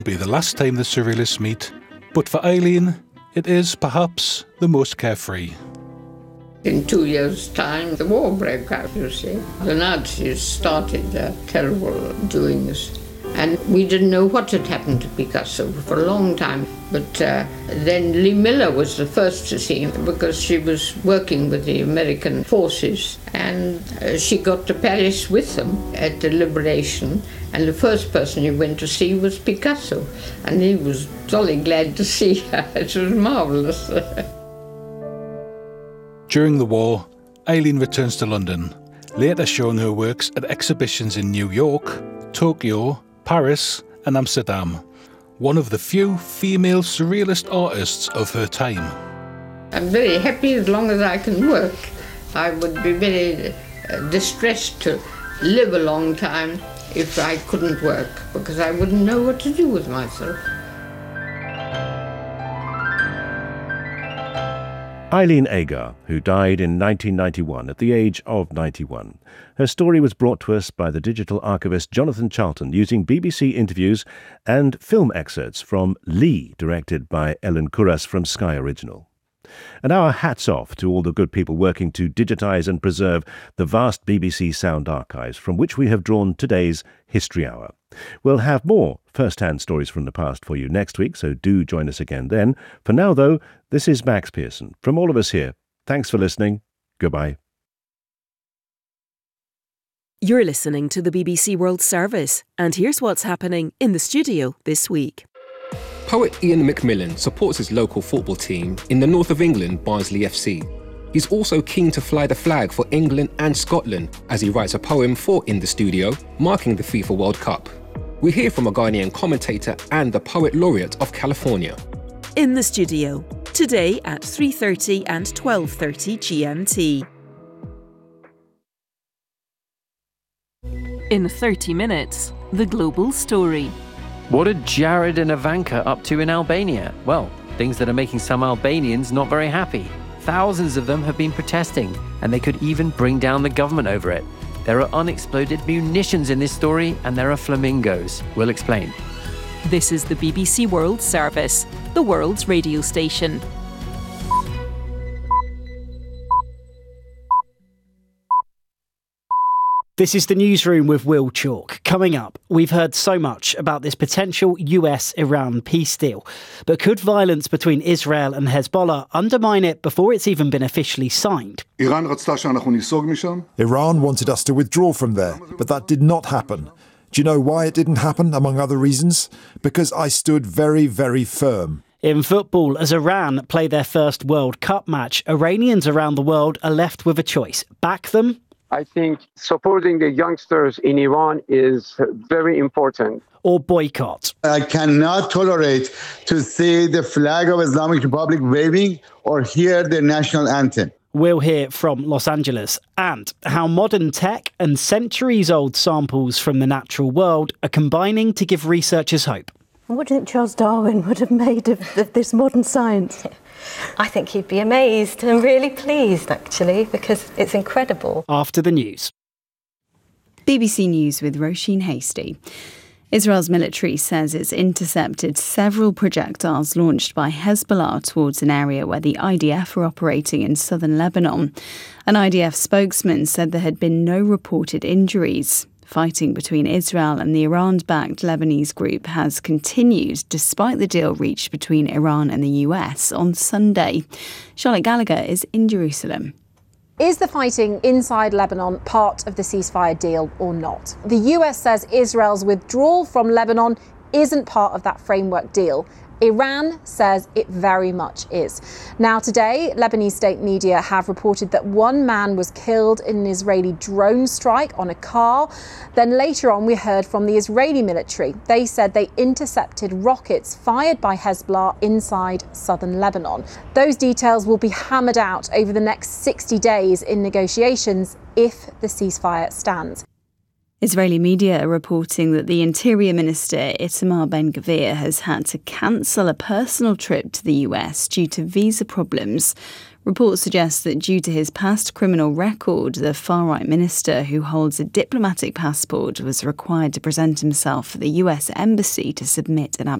Be the last time the surrealists meet, but for Eileen, it is perhaps the most carefree. In 2 years' time, the war broke out, you see. The Nazis started their terrible doings. And we didn't know what had happened to Picasso for a long time. But then Lee Miller was the first to see him because she was working with the American forces. And she got to Paris with them at the Liberation. And the first person he went to see was Picasso. And he was jolly glad to see her. It was marvellous. During the war, Eileen returns to London, later showing her works at exhibitions in New York, Tokyo, Paris and Amsterdam, one of the few female surrealist artists of her time. I'm very happy as long as I can work. I would be very distressed to live a long time if I couldn't work, because I wouldn't know what to do with myself. Eileen Agar, who died in 1991 at the age of 91. Her story was brought to us by the digital archivist Jonathan Charlton using BBC interviews and film excerpts from Lee, directed by Ellen Kuras from Sky Original. And our hats off to all the good people working to digitise and preserve the vast BBC sound archives from which we have drawn today's History Hour. We'll have more first-hand stories from the past for you next week, so do join us again then. For now, though, this is Max Pearson. From all of us here, thanks for listening. Goodbye. You're listening to the BBC World Service, and here's what's happening in the studio this week. Poet Ian McMillan supports his local football team in the north of England, Barnsley FC. He's also keen to fly the flag for England and Scotland as he writes a poem for In the Studio, marking the FIFA World Cup. We hear from a Ghanaian commentator and the Poet Laureate of California. In the studio, today at 3:30 and 12:30 GMT. In 30 minutes, the global story. What are Jared and Ivanka up to in Albania? Well, things that are making some Albanians not very happy. Thousands of them have been protesting, and they could even bring down the government over it. There are unexploded munitions in this story, and there are flamingos. We'll explain. This is the BBC World Service, the world's radio station. This is the newsroom with Will Chalk. Coming up, we've heard so much about this potential US-Iran peace deal. But could violence between Israel and Hezbollah undermine it before it's even been officially signed? Iran wanted us to withdraw from there, but that did not happen. Do you know why it didn't happen, among other reasons? Because I stood very, very firm. In football, as Iran play their first World Cup match, Iranians around the world are left with a choice. Back them? I think supporting the youngsters in Iran is very important. Or boycott. I cannot tolerate to see the flag of Islamic Republic waving or hear the national anthem. We'll hear from Los Angeles, and how modern tech and centuries-old samples from the natural world are combining to give researchers hope. What do you think Charles Darwin would have made of this modern science? I think he'd be amazed and really pleased, actually, because it's incredible. After the news. BBC News with Roisin Hasty. Israel's military says it's intercepted several projectiles launched by Hezbollah towards an area where the IDF are operating in southern Lebanon. An IDF spokesman said there had been no reported injuries. Fighting between Israel and the Iran-backed Lebanese group has continued despite the deal reached between Iran and the US on Sunday. Charlotte Gallagher is in Jerusalem. Is the fighting inside Lebanon part of the ceasefire deal or not? The US says Israel's withdrawal from Lebanon isn't part of that framework deal. Iran says it very much is. Now today, Lebanese state media have reported that one man was killed in an Israeli drone strike on a car. Then later on, we heard from the Israeli military. They said they intercepted rockets fired by Hezbollah inside southern Lebanon. Those details will be hammered out over the next 60 days in negotiations if the ceasefire stands. Israeli media are reporting that the Interior Minister Itamar Ben-Gvir has had to cancel a personal trip to the US due to visa problems. Reports suggest that due to his past criminal record, the far-right minister who holds a diplomatic passport was required to present himself at the US embassy to submit an